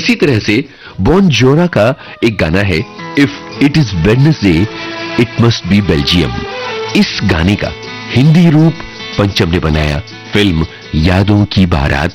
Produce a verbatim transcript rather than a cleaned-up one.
इसी तरह से बॉन जोरा का एक गाना है, if it is Wednesday it must be Belgium. इस गाने का हिंदी रूप पंचम ने बनाया फिल्म यादों की बारात